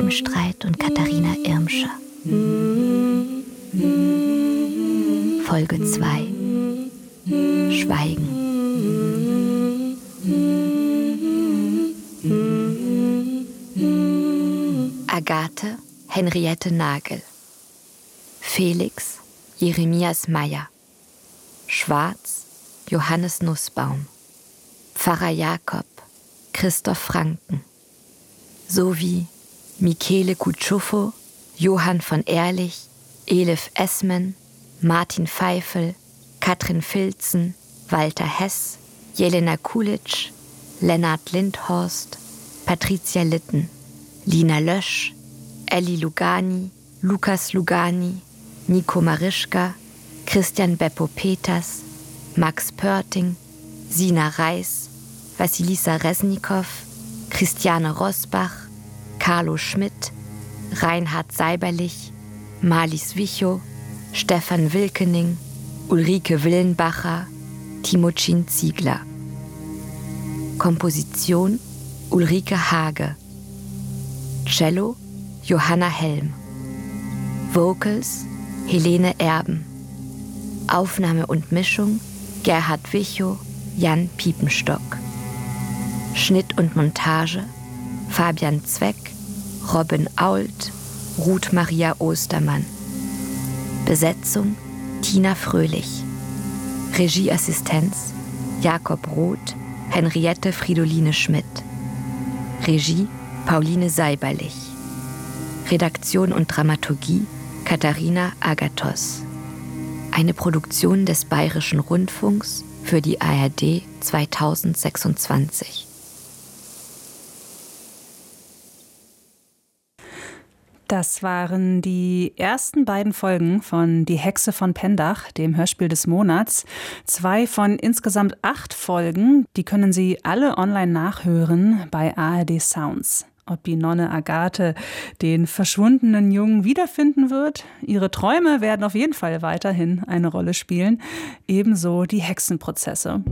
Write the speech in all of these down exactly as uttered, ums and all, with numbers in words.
Remstreit und Katharina Irmscher. Folge zwei. Schweigen. Agathe Henriette Nagel. Felix Jeremias Meyer. Schwarz Johannes Nussbaum. Pfarrer Jakob Christoph Franken. Sowie Michele Kutschuffo, Johann von Ehrlich, Elif Esmen, Martin Pfeifel, Katrin Filzen, Walter Hess, Jelena Kulitsch, Lennart Lindhorst, Patricia Litten, Lina Lösch, Elli Lugani, Lukas Lugani, Nico Marischka, Christian Beppo Peters, Max Pörting, Sina Reis, Vassilisa Resnikow, Christiane Rosbach, Carlo Schmidt, Reinhard Seiberlich, Marlies Wichow, Stefan Wilkening, Ulrike Willenbacher, Timocin Ziegler. Komposition Ulrike Hage. Cello Johanna Helm. Vocals Helene Erben. Aufnahme und Mischung Gerhard Wichow, Jan Piepenstock. Schnitt und Montage Fabian Zweck, Robin Ault, Ruth Maria Ostermann. Besetzung Tina Fröhlich. Regieassistenz Jakob Roth, Henriette Fridoline Schmidt. Regie Pauline Seiberlich. Redaktion und Dramaturgie Katharina Agathos. Eine Produktion des Bayerischen Rundfunks für die A R D zweitausendsechsundzwanzig. Das waren die ersten beiden Folgen von Die Hexe von Pendach, dem Hörspiel des Monats. Zwei von insgesamt acht Folgen, die können Sie alle online nachhören bei A R D Sounds. Ob die Nonne Agathe den verschwundenen Jungen wiederfinden wird? Ihre Träume werden auf jeden Fall weiterhin eine Rolle spielen. Ebenso die Hexenprozesse.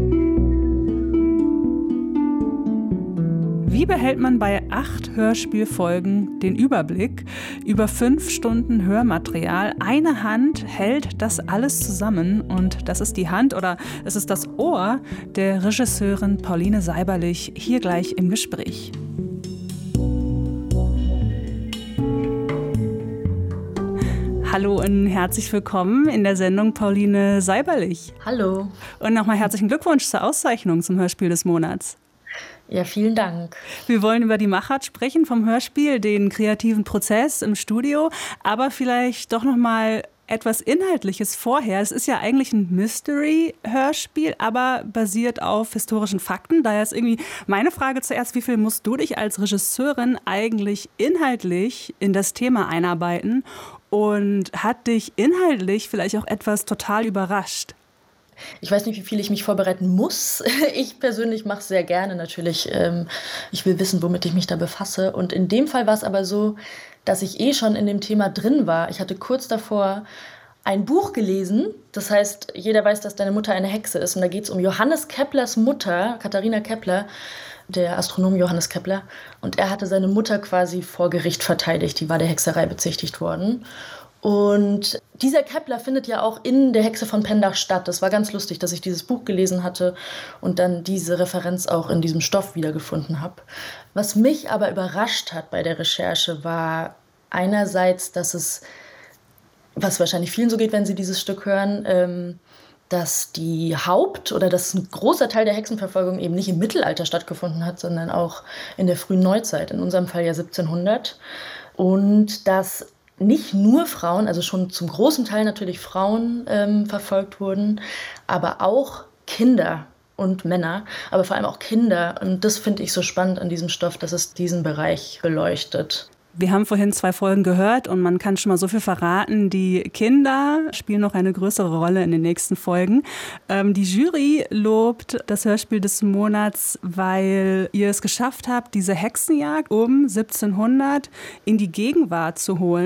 Wie behält man bei acht Hörspielfolgen den Überblick über fünf Stunden Hörmaterial? Eine Hand hält das alles zusammen und das ist die Hand oder es ist das Ohr der Regisseurin Pauline Seiberlich hier gleich im Gespräch. Hallo und herzlich willkommen in der Sendung Pauline Seiberlich. Hallo. Und nochmal herzlichen Glückwunsch zur Auszeichnung zum Hörspiel des Monats. Ja, vielen Dank. Wir wollen über die Machart sprechen vom Hörspiel, den kreativen Prozess im Studio, aber vielleicht doch noch mal etwas Inhaltliches vorher. Es ist ja eigentlich ein Mystery-Hörspiel, aber basiert auf historischen Fakten. Daher ist irgendwie meine Frage zuerst, wie viel musst du dich als Regisseurin eigentlich inhaltlich in das Thema einarbeiten? Und hat dich inhaltlich vielleicht auch etwas total überrascht? Ich weiß nicht, wie viel ich mich vorbereiten muss. Ich persönlich mache es sehr gerne natürlich. Ich will wissen, womit ich mich da befasse. Und in dem Fall war es aber so, dass ich eh schon in dem Thema drin war. Ich hatte kurz davor ein Buch gelesen. Das heißt, jeder weiß, dass deine Mutter eine Hexe ist. Und da geht es um Johannes Keplers Mutter, Katharina Kepler, der Astronom Johannes Kepler. Und er hatte seine Mutter quasi vor Gericht verteidigt. Die war der Hexerei bezichtigt worden. Und dieser Kepler findet ja auch in der Hexe von Pendach statt. Das war ganz lustig, dass ich dieses Buch gelesen hatte und dann diese Referenz auch in diesem Stoff wiedergefunden habe. Was mich aber überrascht hat bei der Recherche, war einerseits, dass es, was wahrscheinlich vielen so geht, wenn sie dieses Stück hören, ähm, dass die Haupt- oder dass ein großer Teil der Hexenverfolgung eben nicht im Mittelalter stattgefunden hat, sondern auch in der frühen Neuzeit, in unserem Fall ja siebzehnhundert. Und dass nicht nur Frauen, also schon zum großen Teil natürlich Frauen ähm, verfolgt wurden, aber auch Kinder und Männer, aber vor allem auch Kinder. Und das finde ich so spannend an diesem Stoff, dass es diesen Bereich beleuchtet. Wir haben vorhin zwei Folgen gehört und man kann schon mal so viel verraten. Die Kinder spielen noch eine größere Rolle in den nächsten Folgen. Ähm, die Jury lobt das Hörspiel des Monats, weil ihr es geschafft habt, diese Hexenjagd um siebzehnhundert in die Gegenwart zu holen.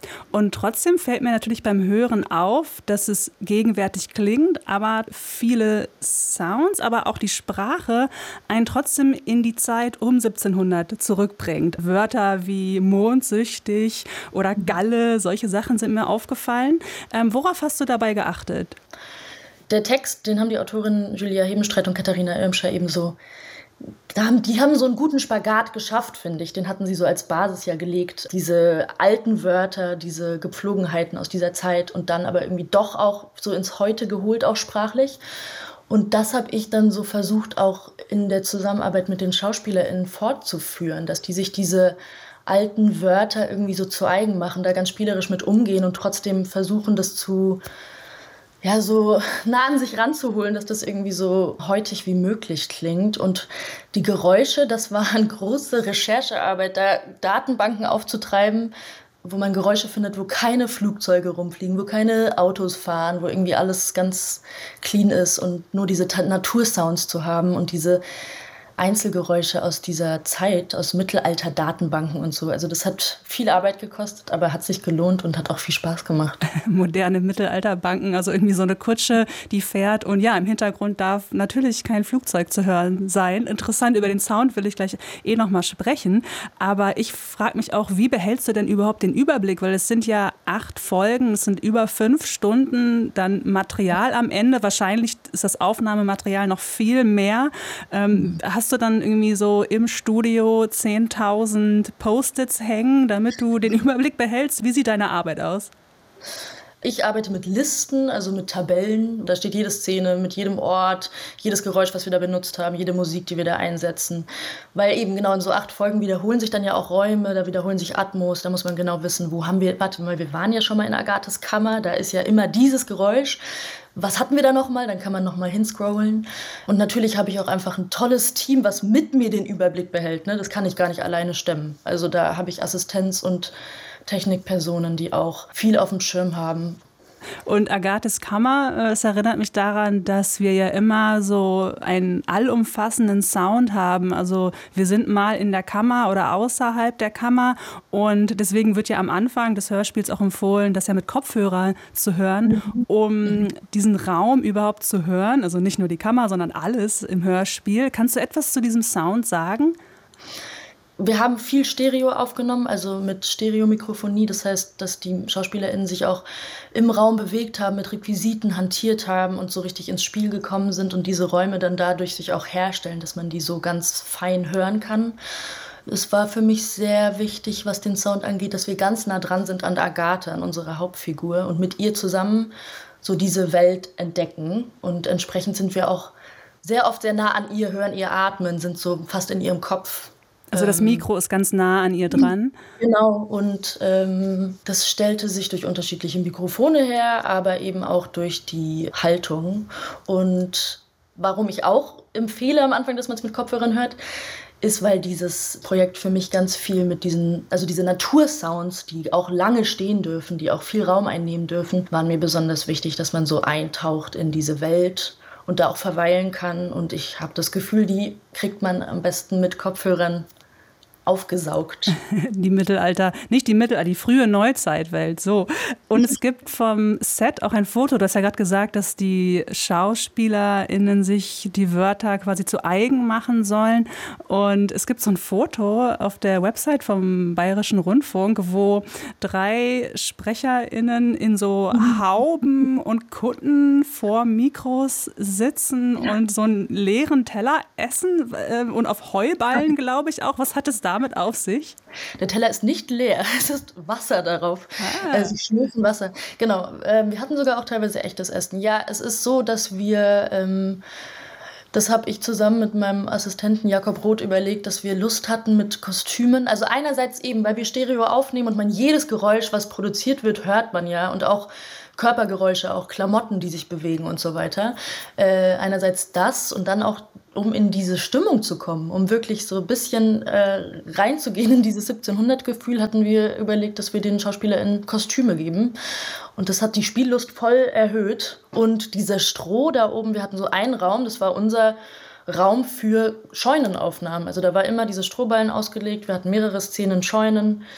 Und trotzdem fällt mir natürlich beim Hören auf, dass es gegenwärtig klingt, aber viele Sounds, aber auch die Sprache einen trotzdem in die Zeit um siebzehnhundert zurückbringt. Wörter wie mondsüchtig oder Galle, solche Sachen sind mir aufgefallen. Ähm, worauf hast du dabei geachtet? Der Text, den haben die Autorinnen Julia Hebenstreit und Katharina Irmscher ebenso. Da haben, die haben so einen guten Spagat geschafft, finde ich. Den hatten sie so als Basis ja gelegt. Diese alten Wörter, diese Gepflogenheiten aus dieser Zeit und dann aber irgendwie doch auch so ins Heute geholt, auch sprachlich. Und das habe ich dann so versucht, auch in der Zusammenarbeit mit den SchauspielerInnen fortzuführen, dass die sich diese alten Wörter irgendwie so zu eigen machen, da ganz spielerisch mit umgehen und trotzdem versuchen, das zu ja, so nah an sich ranzuholen, dass das irgendwie so heutig wie möglich klingt. Und die Geräusche, das war eine große Recherchearbeit, da Datenbanken aufzutreiben, wo man Geräusche findet, wo keine Flugzeuge rumfliegen, wo keine Autos fahren, wo irgendwie alles ganz clean ist und nur diese Natursounds zu haben und diese Einzelgeräusche aus dieser Zeit, aus Mittelalter-Datenbanken und so. Also das hat viel Arbeit gekostet, aber hat sich gelohnt und hat auch viel Spaß gemacht. Moderne Mittelalterbanken, also irgendwie so eine Kutsche, die fährt und ja, im Hintergrund darf natürlich kein Flugzeug zu hören sein. Interessant, über den Sound will ich gleich eh noch mal sprechen, aber ich frage mich auch, wie behältst du denn überhaupt den Überblick? Weil es sind ja acht Folgen, es sind über fünf Stunden dann Material am Ende. Wahrscheinlich ist das Aufnahmematerial noch viel mehr. Ähm, hast du dann irgendwie so im Studio zehntausend Post-its hängen, damit du den Überblick behältst? Wie sieht deine Arbeit aus? Ich arbeite mit Listen, also mit Tabellen. Da steht jede Szene mit jedem Ort, jedes Geräusch, was wir da benutzt haben, jede Musik, die wir da einsetzen. Weil eben genau in so acht Folgen wiederholen sich dann ja auch Räume, da wiederholen sich Atmos, da muss man genau wissen, wo haben wir, warte mal, wir waren ja schon mal in Agathes Kammer, da ist ja immer dieses Geräusch. Was hatten wir da nochmal? Dann kann man nochmal hinscrollen. Und natürlich habe ich auch einfach ein tolles Team, was mit mir den Überblick behält. Ne? Das kann ich gar nicht alleine stemmen. Also da habe ich Assistenz und Technikpersonen, die auch viel auf dem Schirm haben. Und Agathes Kammer, es erinnert mich daran, dass wir ja immer so einen allumfassenden Sound haben. Also wir sind mal in der Kammer oder außerhalb der Kammer und deswegen wird ja am Anfang des Hörspiels auch empfohlen, das ja mit Kopfhörern zu hören, um diesen Raum überhaupt zu hören. Also nicht nur die Kammer, sondern alles im Hörspiel. Kannst du etwas zu diesem Sound sagen? Wir haben viel Stereo aufgenommen, also mit Stereomikrofonie. Das heißt, dass die SchauspielerInnen sich auch im Raum bewegt haben, mit Requisiten hantiert haben und so richtig ins Spiel gekommen sind und diese Räume dann dadurch sich auch herstellen, dass man die so ganz fein hören kann. Es war für mich sehr wichtig, was den Sound angeht, dass wir ganz nah dran sind an Agathe, an unserer Hauptfigur und mit ihr zusammen so diese Welt entdecken. Und entsprechend sind wir auch sehr oft sehr nah an ihr, hören ihr atmen, sind so fast in ihrem Kopf. Also das Mikro ist ganz nah an ihr dran. Genau, und ähm, das stellte sich durch unterschiedliche Mikrofone her, aber eben auch durch die Haltung. Und warum ich auch empfehle am Anfang, dass man es mit Kopfhörern hört, ist, weil dieses Projekt für mich ganz viel mit diesen, also diese Natursounds, die auch lange stehen dürfen, die auch viel Raum einnehmen dürfen, waren mir besonders wichtig, dass man so eintaucht in diese Welt und da auch verweilen kann. Und ich habe das Gefühl, die kriegt man am besten mit Kopfhörern aufgesaugt. Die Mittelalter, nicht die Mittelalter, die frühe Neuzeitwelt, so. Und es gibt vom Set auch ein Foto, du hast ja gerade gesagt, dass die SchauspielerInnen sich die Wörter quasi zu eigen machen sollen. Und es gibt so ein Foto auf der Website vom Bayerischen Rundfunk, wo drei SprecherInnen in so Hauben und Kutten vor Mikros sitzen und so einen leeren Teller essen äh, und auf Heuballen, glaube ich auch. Was hat es da damit auf sich? Der Teller ist nicht leer, es ist Wasser darauf, ah. also Schnüffen Wasser. Genau, ähm, wir hatten sogar auch teilweise echtes Essen. Ja, es ist so, dass wir, ähm, das habe ich zusammen mit meinem Assistenten Jakob Roth überlegt, dass wir Lust hatten mit Kostümen. Also einerseits eben, weil wir Stereo aufnehmen und man jedes Geräusch, was produziert wird, hört man ja und auch Körpergeräusche, auch Klamotten, die sich bewegen und so weiter. Äh, einerseits das und dann auch, um in diese Stimmung zu kommen, um wirklich so ein bisschen äh, reinzugehen in dieses siebzehnhundert-Gefühl, hatten wir überlegt, dass wir den SchauspielerInnen Kostüme geben. Und das hat die Spiellust voll erhöht. Und dieser Stroh da oben, wir hatten so einen Raum, das war unser Raum für Scheunenaufnahmen. Also da war immer diese Strohballen ausgelegt, wir hatten mehrere Szenen Scheunen.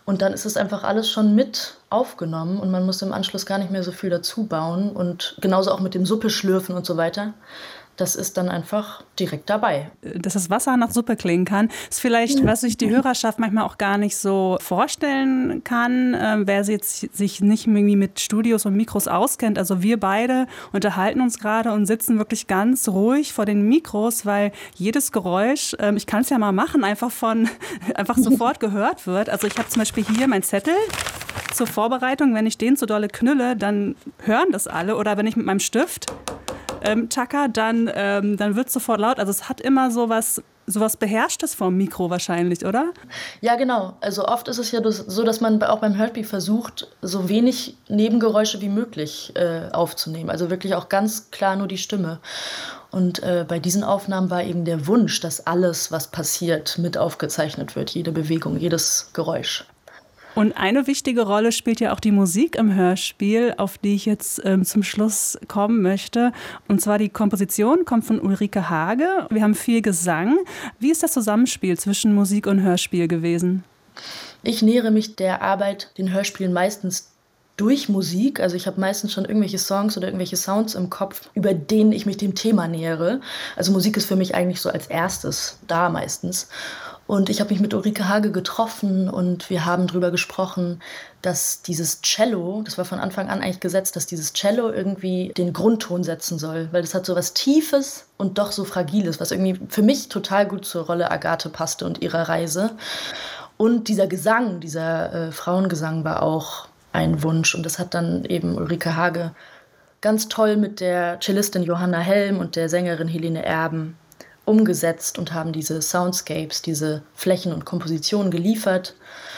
Und dann ist es einfach alles schon mit aufgenommen und man muss im Anschluss gar nicht mehr so viel dazu bauen. Und genauso auch mit dem Suppe schlürfen und so weiter. Das ist dann einfach direkt dabei. Dass das Wasser nach Suppe klingen kann, ist vielleicht, was sich die Hörerschaft manchmal auch gar nicht so vorstellen kann, äh, wer jetzt sich nicht irgendwie mit Studios und Mikros auskennt. Also wir beide unterhalten uns gerade und sitzen wirklich ganz ruhig vor den Mikros, weil jedes Geräusch, äh, ich kann es ja mal machen, einfach von einfach sofort gehört wird. Also ich habe zum Beispiel hier meinen Zettel zur Vorbereitung. Wenn ich den zu dolle knülle, dann hören das alle. Oder wenn ich mit meinem Stift Ähm, Chaka, dann, ähm, dann wird es sofort laut. Also es hat immer so was, so was Beherrschtes vom Mikro wahrscheinlich, oder? Ja, genau. Also oft ist es ja so, dass man auch beim Hörspiel versucht, so wenig Nebengeräusche wie möglich äh, aufzunehmen. Also wirklich auch ganz klar nur die Stimme. Und äh, bei diesen Aufnahmen war eben der Wunsch, dass alles, was passiert, mit aufgezeichnet wird. Jede Bewegung, jedes Geräusch. Und eine wichtige Rolle spielt ja auch die Musik im Hörspiel, auf die ich jetzt ähm, zum Schluss kommen möchte. Und zwar die Komposition kommt von Ulrike Hage. Wir haben viel Gesang. Wie ist das Zusammenspiel zwischen Musik und Hörspiel gewesen? Ich nähere mich der Arbeit, den Hörspielen meistens durch Musik. Also ich habe meistens schon irgendwelche Songs oder irgendwelche Sounds im Kopf, über denen ich mich dem Thema nähere. Also Musik ist für mich eigentlich so als erstes da meistens. Und ich habe mich mit Ulrike Hage getroffen und wir haben darüber gesprochen, dass dieses Cello, das war von Anfang an eigentlich gesetzt, dass dieses Cello irgendwie den Grundton setzen soll. Weil das hat so was Tiefes und doch so Fragiles, was irgendwie für mich total gut zur Rolle Agathe passte und ihrer Reise. Und dieser Gesang, dieser äh, Frauengesang war auch ein Wunsch. Und das hat dann eben Ulrike Hage ganz toll mit der Cellistin Johanna Helm und der Sängerin Helene Erben umgesetzt und haben diese Soundscapes, diese Flächen und Kompositionen geliefert.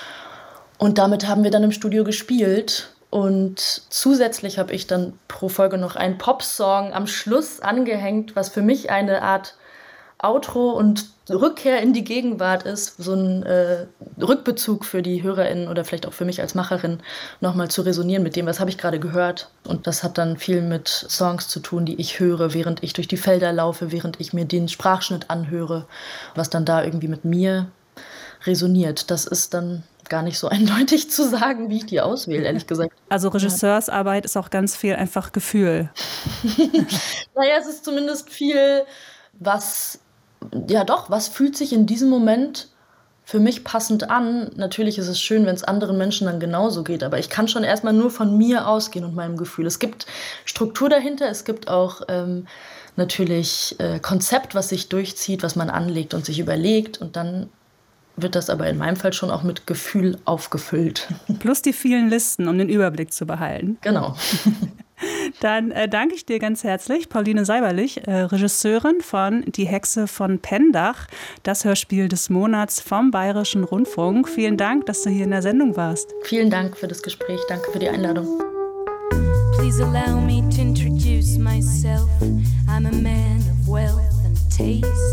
Und damit haben wir dann im Studio gespielt. Und zusätzlich habe ich dann pro Folge noch einen Popsong am Schluss angehängt, was für mich eine Art Outro und Rückkehr in die Gegenwart ist, so ein äh, Rückbezug für die HörerInnen oder vielleicht auch für mich als Macherin, nochmal zu resonieren mit dem, was habe ich gerade gehört. Und das hat dann viel mit Songs zu tun, die ich höre, während ich durch die Felder laufe, während ich mir den Sprachschnitt anhöre, was dann da irgendwie mit mir resoniert. Das ist dann gar nicht so eindeutig zu sagen, wie ich die auswähle, ehrlich gesagt. Also Regisseursarbeit ist auch ganz viel einfach Gefühl. Naja, es ist zumindest viel, was... Ja doch, was fühlt sich in diesem Moment für mich passend an? Natürlich ist es schön, wenn es anderen Menschen dann genauso geht, aber ich kann schon erstmal nur von mir ausgehen und meinem Gefühl. Es gibt Struktur dahinter, es gibt auch ähm, natürlich äh, Konzept, was sich durchzieht, was man anlegt und sich überlegt und dann wird das aber in meinem Fall schon auch mit Gefühl aufgefüllt. Plus die vielen Listen, um den Überblick zu behalten. Genau. Dann äh, danke ich dir ganz herzlich, Pauline Seiberlich, äh, Regisseurin von Die Hexe von Pendach, das Hörspiel des Monats vom Bayerischen Rundfunk. Vielen Dank, dass du hier in der Sendung warst. Vielen Dank für das Gespräch, danke für die Einladung. Please allow me to introduce myself. I'm a man of wealth and taste.